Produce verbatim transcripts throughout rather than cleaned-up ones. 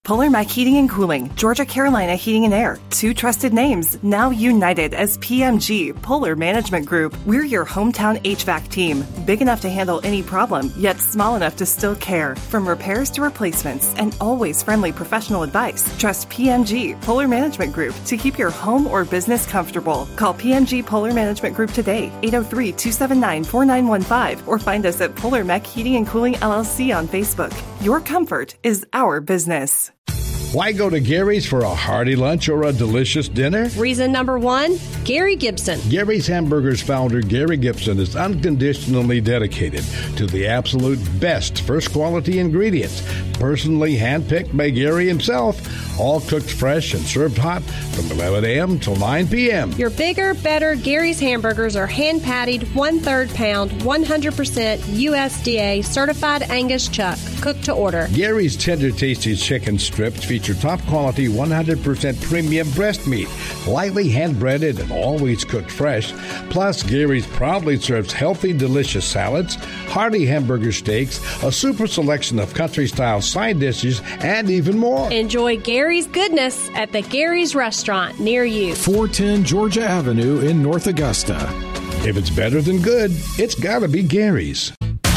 Polar Mac Heating and Cooling, Georgia Carolina Heating and Air, two trusted names, now united as P M G, Polar Management Group. We're your hometown H V A C team, big enough to handle any problem, yet small enough to still care. From repairs to replacements, and always friendly professional advice. Trust P M G, Polar Management Group, to keep your home or business comfortable. Call P M G Polar Management Group today, eight oh three, two seven nine, four nine one five, or find us at Polar Mac Heating and Cooling L L C on Facebook. Your comfort is our business. Why go to Gary's for a hearty lunch or a delicious dinner? Reason number one, Gary Gibson. Gary's Hamburgers founder Gary Gibson is unconditionally dedicated to the absolute best first quality ingredients, personally handpicked by Gary himself, all cooked fresh and served hot from eleven a.m. till nine p.m. Your bigger, better Gary's hamburgers are hand-patted, one-third pound, one hundred percent U S D A certified Angus chuck, cooked to order. Gary's tender, tasty chicken strips feature top-quality, one hundred percent premium breast meat, lightly hand-breaded and always cooked fresh. Plus, Gary's proudly serves healthy, delicious salads, hearty hamburger steaks, a super selection of country-style side dishes, and even more. Enjoy Gary's goodness at the Gary's restaurant near you. four ten Georgia Avenue in North Augusta. If it's better than good, it's gotta be Gary's.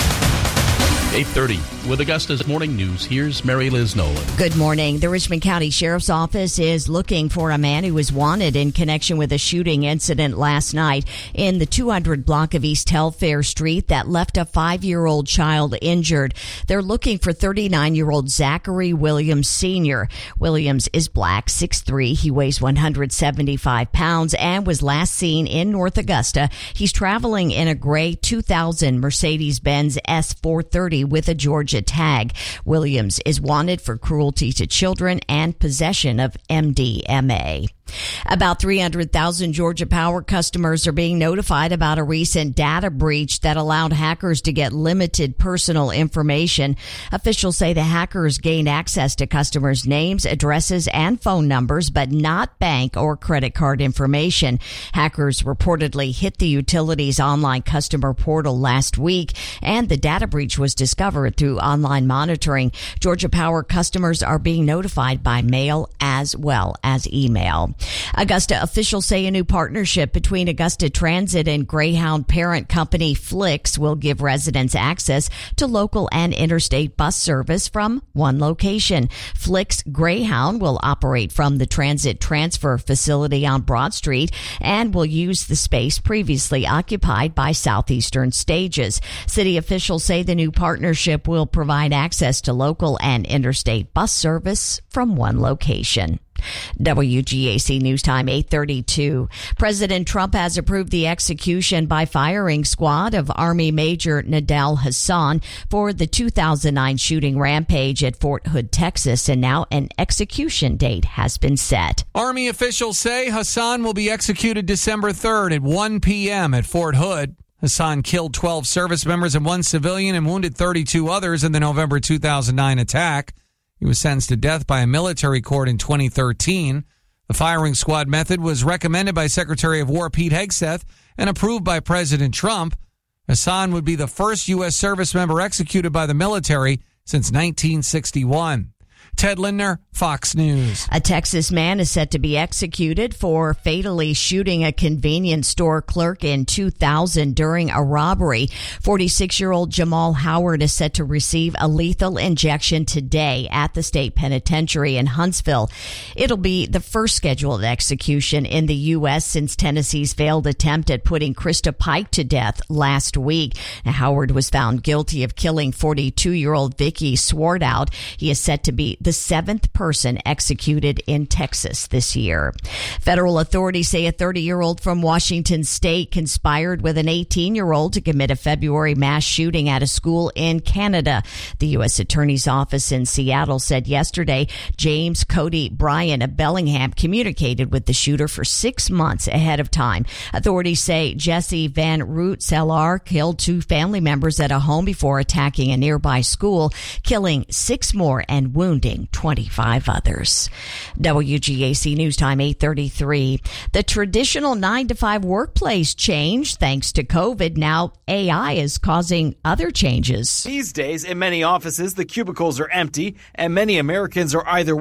eight thirty with Augusta's Morning News. Here's Mary Liz Nolan. Good morning. The Richmond County Sheriff's Office is looking for a man who was wanted in connection with a shooting incident last night in the two hundred block of East Telfair Street that left a five-year-old child injured. They're looking for thirty-nine-year-old Zachary Williams Senior Williams is black, six three. He weighs one hundred seventy-five pounds and was last seen in North Augusta. He's traveling in a gray two thousand Mercedes-Benz S four thirty with a Georgia tag. Williams is wanted for cruelty to children and possession of M D M A. About three hundred thousand Georgia Power customers are being notified about a recent data breach that allowed hackers to get limited personal information. Officials say the hackers gained access to customers' names, addresses, and phone numbers, but not bank or credit card information. Hackers reportedly hit the utility's online customer portal last week, and the data breach was discovered through online monitoring. Georgia Power customers are being notified by mail as well as email. Augusta officials say a new partnership between Augusta Transit and Greyhound parent company Flix will give residents access to local and interstate bus service from one location. Flix Greyhound will operate from the transit transfer facility on Broad Street and will use the space previously occupied by Southeastern Stages. City officials say the new partnership will provide access to local and interstate bus service from one location. W G A C News Time eight thirty-two. President Trump has approved the execution by firing squad of Army Major Nidal Hasan for the two thousand nine shooting rampage at Fort Hood, Texas, and now an execution date has been set. Army officials say Hasan will be executed December third at one p.m. at Fort Hood. Hasan killed twelve service members and one civilian and wounded thirty-two others in the November two thousand nine attack. He was sentenced to death by a military court in twenty thirteen. The firing squad method was recommended by Secretary of War Pete Hegseth and approved by President Trump. Hasan would be the first U S service member executed by the military since nineteen sixty-one. Ted Lindner, Fox News. A Texas man is set to be executed for fatally shooting a convenience store clerk in two thousand during a robbery. forty-six-year-old Jamal Howard is set to receive a lethal injection today at the state penitentiary in Huntsville. It'll be the first scheduled execution in the U S since Tennessee's failed attempt at putting Krista Pike to death last week. Now, Howard was found guilty of killing forty-two-year-old Vicky Swartout. He is set to be the seventh person executed in Texas this year. Federal authorities say a thirty-year-old from Washington State conspired with an eighteen-year-old to commit a February mass shooting at a school in Canada. The U S Attorney's Office in Seattle said yesterday James Cody Bryan of Bellingham communicated with the shooter for six months ahead of time. Authorities say Jesse Van Root-Cellar killed two family members at a home before attacking a nearby school, killing six more and wounding twenty-five others. W G A C News Time eight thirty-three. The traditional nine to five workplace changed thanks to COVID. Now A I is causing other changes. These days, in many offices, the cubicles are empty, and many Americans are either